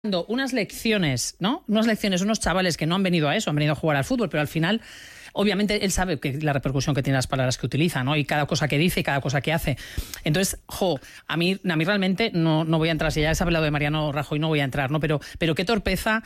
unas lecciones, ¿no? Unos chavales que no han venido a eso, han venido a jugar al fútbol, pero al final, obviamente, él sabe que la repercusión que tienen las palabras que utiliza, ¿no? Y cada cosa que dice y cada cosa que hace. Entonces, a mí realmente no voy a entrar. Si ya has hablado de Mariano Rajoy, no voy a entrar, ¿no? Pero qué torpeza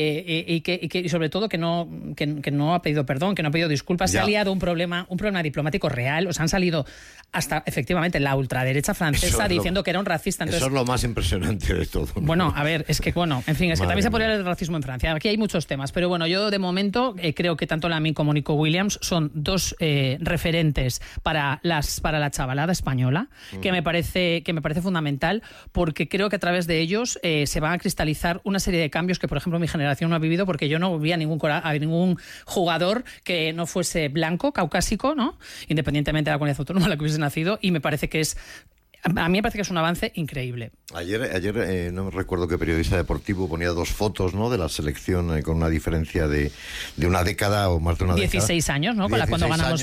y sobre todo que no ha pedido perdón, que no ha pedido disculpas. Se ha liado un problema diplomático real. O sea, han salido hasta, efectivamente, la ultraderecha francesa diciendo que era un racista. Entonces, eso es lo más impresionante de todo, ¿no? Bueno, a ver, es que también se podría hablar del racismo en Francia. Aquí hay muchos temas, pero bueno, yo de momento creo que tanto Lamine como Nico Williams son dos referentes para la chavalada española, que me parece fundamental, porque creo que a través de ellos se van a cristalizar una serie de cambios que, por ejemplo, mi generación no ha vivido, porque yo no vi a ningún jugador que no fuese blanco, caucásico, ¿no? Independientemente de la comunidad autónoma en la que hubiese nacido, y a mí me parece que es un avance increíble. Ayer no recuerdo qué periodista deportivo ponía dos fotos, ¿no, de la selección con una diferencia de una década o más de una 16 década. años, ¿no? Cuando ganamos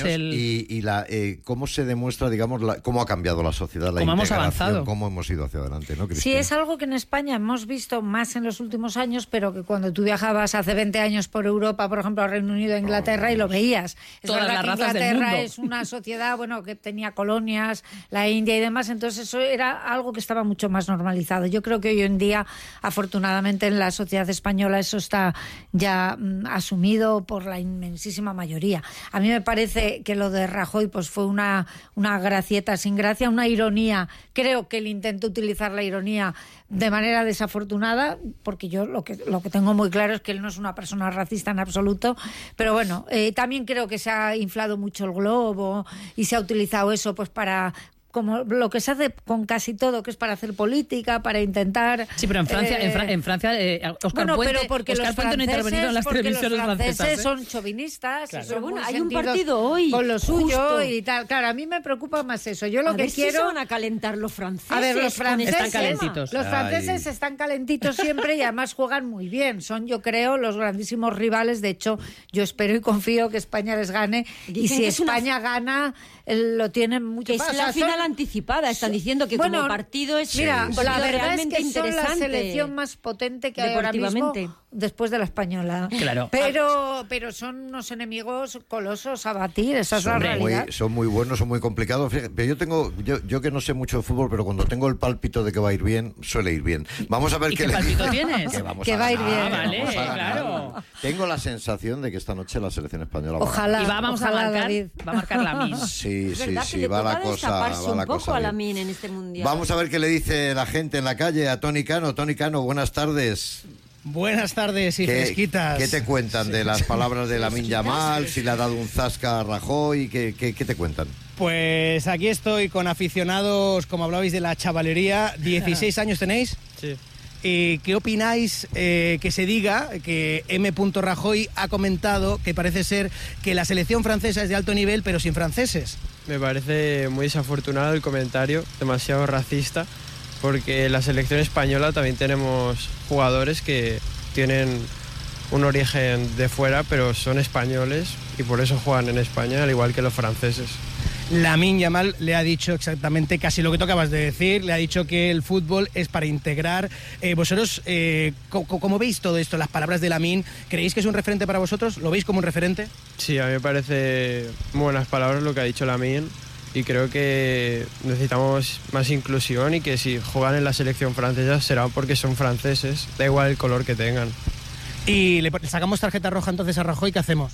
cómo se demuestra, digamos, cómo ha cambiado la sociedad, la cómo hemos avanzado, cómo hemos ido hacia adelante, ¿no, Cristina? Sí, es algo que en España hemos visto más en los últimos años, pero que cuando tú viajabas hace 20 años por Europa, por ejemplo, a Reino Unido e Inglaterra, y lo veías. Es todas verdad las que razas Inglaterra del mundo. es una sociedad, que tenía colonias, la India y demás, entonces eso era algo que estaba mucho más normalizado. Yo creo que hoy en día, afortunadamente, en la sociedad española eso está ya asumido por la inmensísima mayoría. A mí me parece que lo de Rajoy pues fue una gracieta sin gracia, una ironía. Creo que él intentó utilizar la ironía de manera desafortunada, porque yo lo que tengo muy claro es que él no es una persona racista en absoluto, pero bueno, también creo que se ha inflado mucho el globo y se ha utilizado eso pues para, como lo que se hace con casi todo, que es para hacer política, para intentar... Sí, pero en Francia Óscar Puente no ha intervenido en las televisiones francesas. Los franceses son chauvinistas, claro. Pero bueno, hay un partido hoy con lo suyo y tal. Claro, a mí me preocupa más eso. Yo lo que quiero... Si se van a calentar los franceses. A ver, los franceses están calentitos. Los franceses están calentitos siempre y además juegan muy bien. Son, yo creo, los grandísimos rivales. De hecho, yo espero y confío que España les gane. Y si España gana, lo tienen mucho más. Es la final anticipada, están diciendo que como partido es la verdad es que son la interesante. Selección más potente que hay ahora mismo después de la española. Claro. Pero son unos enemigos colosos a batir, esa es la realidad. Son muy buenos, son muy complicados. Fíjate, pero yo que no sé mucho de fútbol, pero cuando tengo el pálpito de que va a ir bien, suele ir bien. Vamos a ver qué pálpito tienes. Que va a ir bien. Vale, claro. Tengo la sensación de que esta noche la selección española ojalá, va a marcar Lamine. Sí, va la cosa. A Lamine en este mundial. Vamos a ver qué le dice la gente en la calle a Toni Cano. Toni Cano, buenas tardes. Buenas tardes y fresquitas. ¿Qué te cuentan de las palabras de Lamine Yamal? Si le ha dado un zasca a Rajoy, ¿qué te cuentan? Pues aquí estoy con aficionados, como hablabais de la chavalería. 16 años tenéis. Sí. ¿Y qué opináis que se diga que M. Rajoy ha comentado que parece ser que la selección francesa es de alto nivel pero sin franceses? Me parece muy desafortunado el comentario, demasiado racista, porque en la selección española también tenemos jugadores que tienen un origen de fuera, pero son españoles y por eso juegan en España, al igual que los franceses. Lamine Yamal le ha dicho exactamente casi lo que tú acabas de decir, le ha dicho que el fútbol es para integrar. Vosotros, ¿cómo veis todo esto? Las palabras de Lamine, ¿creéis que es un referente para vosotros? ¿Lo veis como un referente? Sí, a mí me parece muy buenas palabras lo que ha dicho Lamine y creo que necesitamos más inclusión y que si juegan en la selección francesa será porque son franceses, da igual el color que tengan. ¿Y le sacamos tarjeta roja entonces a Rajoy? ¿Qué hacemos?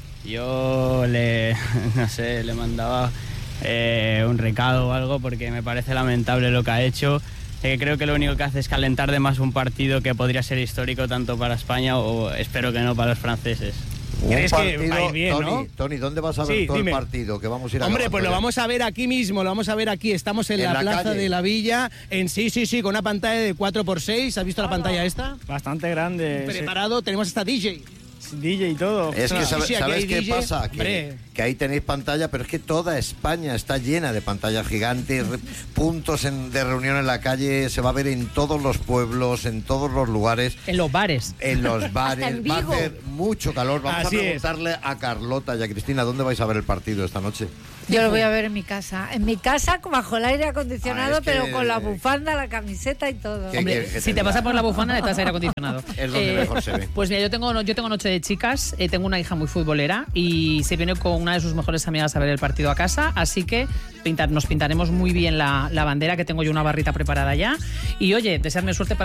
Yo le mandaba un recado o algo porque me parece lamentable lo que ha hecho. Creo que lo único que hace es calentar de más un partido que podría ser histórico tanto para España o espero que no para los franceses. ¿Crees que va a ir bien, no? Toni, ¿dónde vas a ver todo el partido? Que vamos a ir a Hombre, pues lo vamos a ver aquí mismo, lo vamos a ver aquí. Estamos en la plaza calle de la Villa, sí, con una pantalla de 4x6. ¿Has visto la pantalla esta? Bastante grande. Preparado, tenemos hasta DJ y todo. Es que ¿sabes qué DJ, pasa? Que ahí tenéis pantalla, pero es que toda España está llena de pantallas gigantes, puntos de reunión en la calle, se va a ver en todos los pueblos, en todos los lugares. En los bares. Va a hacer mucho calor. Vamos a preguntarle a Carlota y a Cristina, ¿dónde vais a ver el partido esta noche? Yo lo voy a ver en mi casa. En mi casa, bajo el aire acondicionado, pero con la bufanda, la camiseta y todo. Hombre, si te pasa por la bufanda, necesitas aire acondicionado. Es donde mejor se ve. Pues mira, yo tengo noche de chicas, tengo una hija muy futbolera y se viene con una de sus mejores amigas a ver el partido a casa, así que nos pintaremos muy bien la bandera, que tengo yo una barrita preparada ya. Y oye, desearme suerte para